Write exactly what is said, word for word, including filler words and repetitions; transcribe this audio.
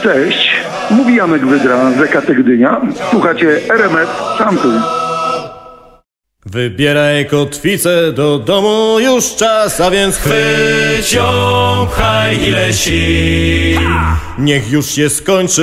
Cześć, mówi Janek Wydra z Ekaty Gdynia. Słuchacie R M F Sample. Wybieraj kotwicę, do domu już czas, a więc chwyć ją, pchaj ile sił. Niech już się skończy